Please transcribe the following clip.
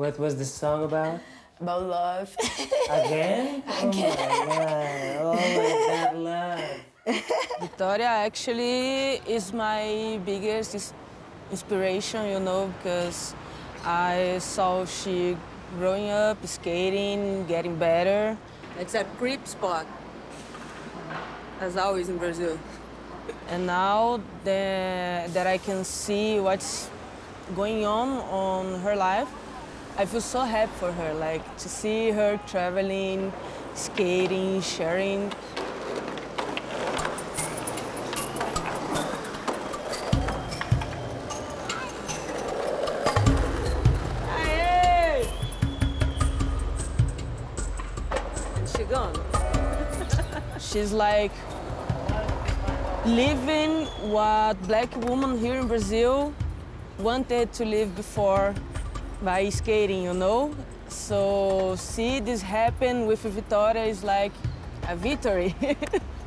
What was the song about? About love. Again? Oh my God. Oh my God, love. Victoria actually is my biggest inspiration, you know, because I saw she growing up, skating, getting better. It's a creep spot, as always in Brazil. And now that I can see what's going on her life, I feel so happy for her, like to see her traveling, skating, sharing. Aye! And she gone. She's like living what black women here in Brazil wanted to live before by skating, you know? So see this happen with Vitória is like a victory.